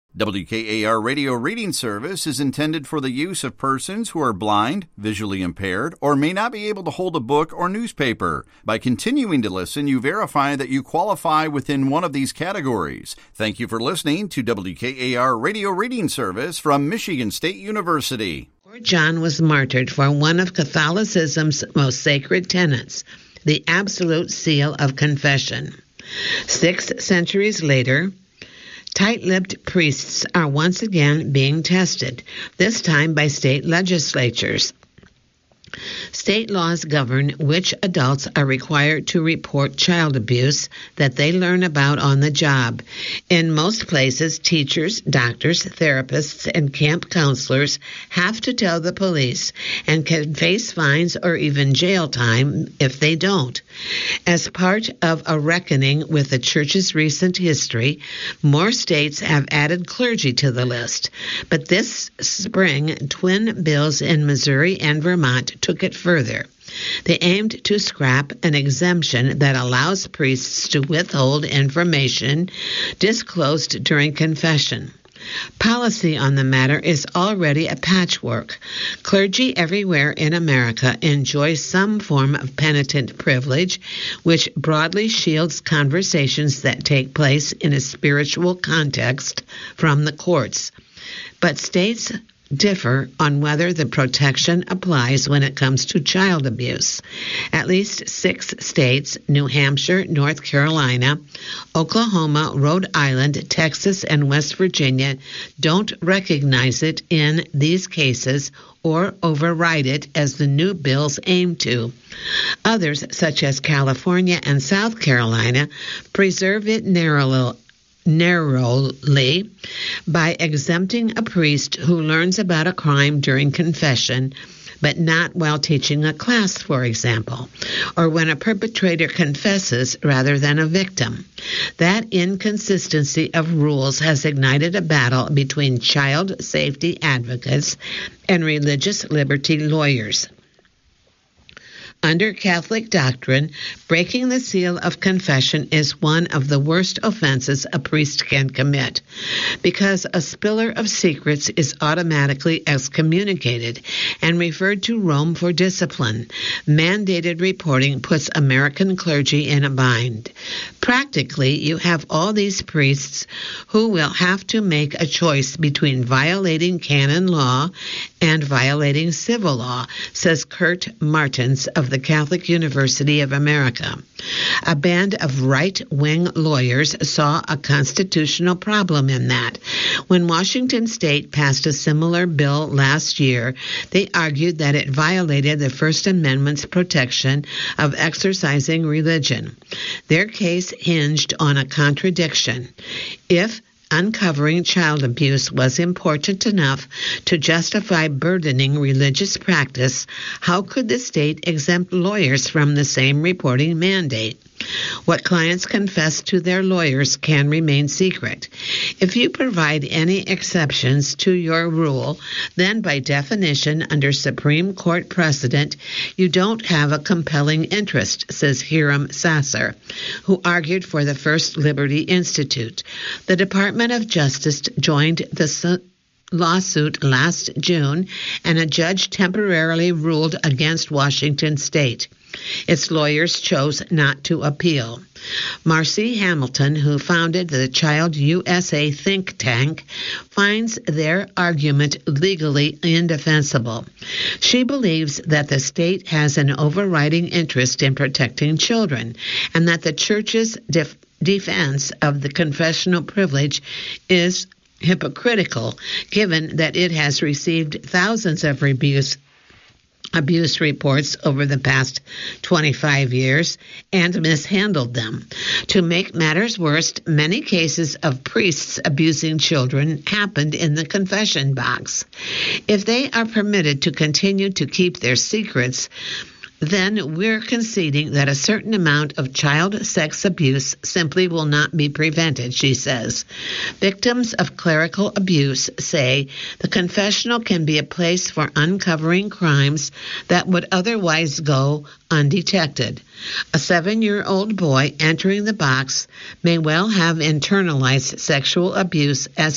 WKAR Radio Reading Service is intended for the use of persons who are blind, visually impaired, or may not be able to hold a book or newspaper. By continuing to listen, you verify that you qualify within one of these categories. Thank you for listening to WKAR Radio Reading Service from Michigan State University. John was martyred for one of Catholicism's most sacred tenets, the absolute seal of confession. 6 centuries later, tight-lipped priests are once again being tested, this time by state legislatures. State laws govern which adults are required to report child abuse that they learn about on the job. In most places, teachers, doctors, therapists, and camp counselors have to tell the police and can face fines or even jail time if they don't. As part of a reckoning with the church's recent history, more states have added clergy to the list. But this spring, twin bills in Missouri and Vermont took it further. They aimed to scrap an exemption that allows priests to withhold information disclosed during confession. Policy on the matter is already a patchwork. Clergy everywhere in America enjoy some form of penitent privilege, which broadly shields conversations that take place in a spiritual context from the courts. But states differ on whether the protection applies when it comes to child abuse. At least 6 states, New Hampshire, North Carolina, Oklahoma, Rhode Island, Texas, and West Virginia, don't recognize it in these cases or override it as the new bills aim to. Others, such as California and South Carolina, preserve it narrowly by exempting a priest who learns about a crime during confession, but not while teaching a class, for example, or when a perpetrator confesses rather than a victim. That inconsistency of rules has ignited a battle between child safety advocates and religious liberty lawyers. Under Catholic doctrine, breaking the seal of confession is one of the worst offenses a priest can commit, because a spiller of secrets is automatically excommunicated and referred to Rome for discipline. Mandated reporting puts American clergy in a bind. Practically, you have all these priests who will have to make a choice between violating canon law and violating civil law, says Kurt Martens of the Catholic University of America. A band of right-wing lawyers saw a constitutional problem in that. When Washington State passed a similar bill last year, they argued that it violated the First Amendment's protection of exercising religion. Their case hinged on a contradiction. If uncovering child abuse was important enough to justify burdening religious practice, how could the state exempt lawyers from the same reporting mandate? What clients confess to their lawyers can remain secret. If you provide any exceptions to your rule, then by definition, under Supreme Court precedent, you don't have a compelling interest, says Hiram Sasser, who argued for the First Liberty Institute. The Department of Justice joined the lawsuit last June, and a judge temporarily ruled against Washington State. Its lawyers chose not to appeal. Marcy Hamilton, who founded the Child USA think tank, finds their argument legally indefensible. She believes that the state has an overriding interest in protecting children, and that the church's defense of the confessional privilege is hypocritical, given that it has received thousands of abuse reports over the past 25 years and mishandled them. To make matters worse, many cases of priests abusing children happened in the confession box. If they are permitted to continue to keep their secrets, then we're conceding that a certain amount of child sex abuse simply will not be prevented, she says. Victims of clerical abuse say the confessional can be a place for uncovering crimes that would otherwise go undetected. A 7-year-old boy entering the box may well have internalized sexual abuse as